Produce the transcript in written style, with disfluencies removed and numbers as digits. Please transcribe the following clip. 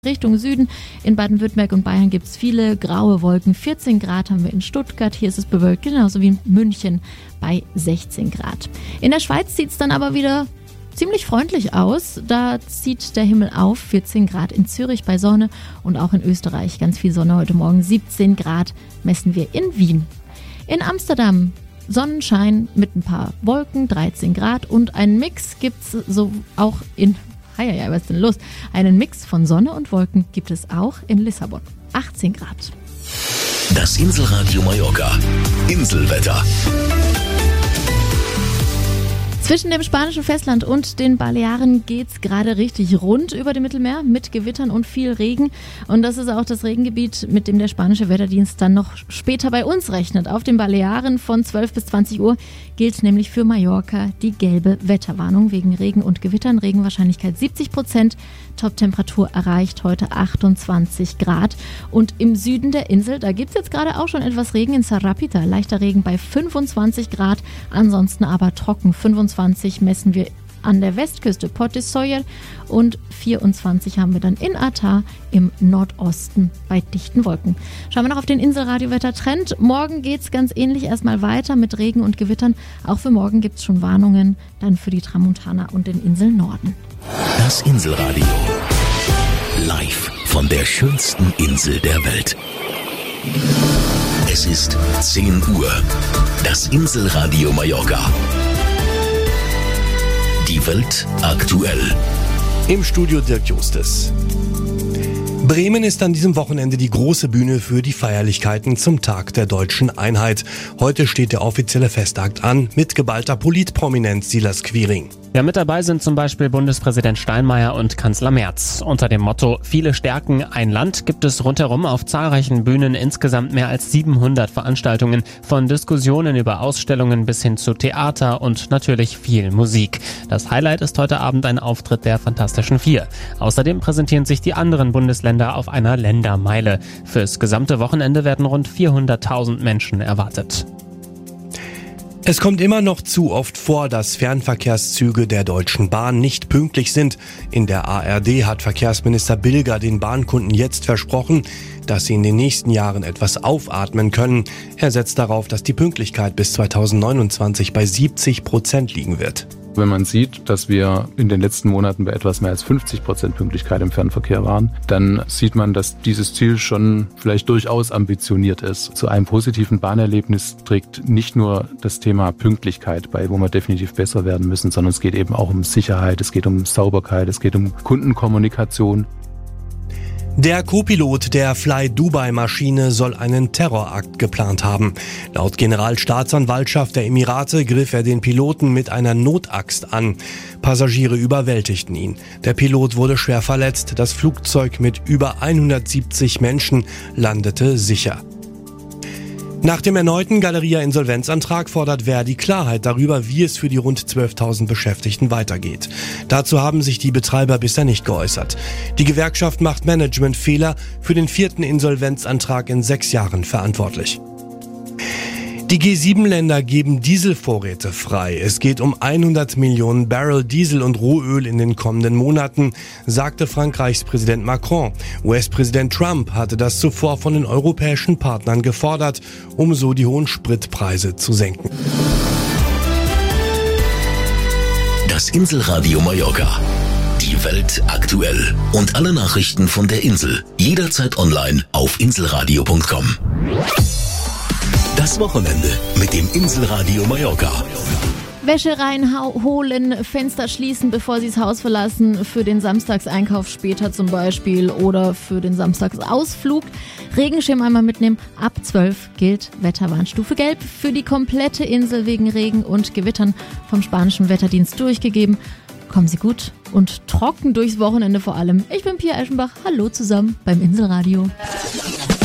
Richtung Süden. In Baden-Württemberg und Bayern gibt es viele graue Wolken. 14 Grad haben wir in Stuttgart. Hier ist es bewölkt, genauso wie in München bei 16 Grad. In der Schweiz sieht es dann aber wieder ziemlich freundlich aus. Da zieht der Himmel auf. 14 Grad in Zürich bei Sonne und auch in Österreich ganz viel Sonne heute Morgen. 17 Grad messen wir in Wien. In Amsterdam Sonnenschein mit ein paar Wolken, 13 Grad und einen Mix gibt es so auch in was ist denn los? Einen Mix von Sonne und Wolken gibt es auch in Lissabon. 18 Grad. Das Inselradio Mallorca. Inselwetter. Zwischen dem spanischen Festland und den Balearen geht's gerade richtig rund über dem Mittelmeer mit Gewittern und viel Regen. Und das ist auch das Regengebiet, mit dem der spanische Wetterdienst dann noch später bei uns rechnet. Auf den Balearen von 12 bis 20 Uhr gilt nämlich für Mallorca die gelbe Wetterwarnung wegen Regen und Gewittern. Regenwahrscheinlichkeit 70%. Toptemperatur erreicht heute 28 Grad. Und im Süden der Insel, da gibt's jetzt gerade auch schon etwas Regen in Sarrapita. Leichter Regen bei 25 Grad, ansonsten aber trocken. 25 messen wir an der Westküste Port de Soyer und 24 haben wir dann in Arta im Nordosten bei dichten Wolken. Schauen wir noch auf den Inselradio-Wetter-Trend. Morgen geht's ganz ähnlich erstmal weiter mit Regen und Gewittern. Auch für morgen gibt's schon Warnungen, dann für die Tramontana und den Inseln Norden. Das Inselradio. Live von der schönsten Insel der Welt. Es ist 10 Uhr. Das Inselradio Mallorca. Die Welt aktuell. Im Studio Dirk Justes. Bremen ist an diesem Wochenende die große Bühne für die Feierlichkeiten zum Tag der deutschen Einheit. Heute steht der offizielle Festakt an mit geballter Politprominenz Silas Quiring. Ja, mit dabei sind zum Beispiel Bundespräsident Steinmeier und Kanzler Merz. Unter dem Motto Viele stärken ein Land gibt es rundherum auf zahlreichen Bühnen insgesamt mehr als 700 Veranstaltungen, von Diskussionen über Ausstellungen bis hin zu Theater und natürlich viel Musik. Das Highlight ist heute Abend ein Auftritt der Fantastischen Vier. Außerdem präsentieren sich die anderen Bundesländer auf einer Ländermeile. Fürs gesamte Wochenende werden rund 400.000 Menschen erwartet. Es kommt immer noch zu oft vor, dass Fernverkehrszüge der Deutschen Bahn nicht pünktlich sind. In der ARD hat Verkehrsminister Bilger den Bahnkunden jetzt versprochen, dass sie in den nächsten Jahren etwas aufatmen können. Er setzt darauf, dass die Pünktlichkeit bis 2029 bei 70% liegen wird. Wenn man sieht, dass wir in den letzten Monaten bei etwas mehr als 50% Pünktlichkeit im Fernverkehr waren, dann sieht man, dass dieses Ziel schon vielleicht durchaus ambitioniert ist. Zu einem positiven Bahnerlebnis trägt nicht nur das Thema Pünktlichkeit bei, wo wir definitiv besser werden müssen, sondern es geht eben auch um Sicherheit, es geht um Sauberkeit, es geht um Kundenkommunikation. Der Co-Pilot der Fly-Dubai-Maschine soll einen Terrorakt geplant haben. Laut Generalstaatsanwaltschaft der Emirate griff er den Piloten mit einer Notaxt an. Passagiere überwältigten ihn. Der Pilot wurde schwer verletzt. Das Flugzeug mit über 170 Menschen landete sicher. Nach dem erneuten Galeria-Insolvenzantrag fordert Verdi Klarheit darüber, wie es für die rund 12.000 Beschäftigten weitergeht. Dazu haben sich die Betreiber bisher nicht geäußert. Die Gewerkschaft macht Managementfehler für den 4. Insolvenzantrag in 6 Jahren verantwortlich. Die G7-Länder geben Dieselvorräte frei. Es geht um 100 Millionen Barrel Diesel und Rohöl in den kommenden Monaten, sagte Frankreichs Präsident Macron. US-Präsident Trump hatte das zuvor von den europäischen Partnern gefordert, um so die hohen Spritpreise zu senken. Das Inselradio Mallorca. Die Welt aktuell. Und alle Nachrichten von der Insel. Jederzeit online auf inselradio.com. Das Wochenende mit dem Inselradio Mallorca. Wäsche reinholen, Fenster schließen, bevor Sie das Haus verlassen, für den Samstagseinkauf später zum Beispiel oder für den Samstagsausflug. Regenschirm einmal mitnehmen. Ab 12 gilt Wetterwarnstufe Gelb für die komplette Insel wegen Regen und Gewittern vom spanischen Wetterdienst durchgegeben. Kommen Sie gut und trocken durchs Wochenende vor allem. Ich bin Pia Eschenbach. Hallo zusammen beim Inselradio.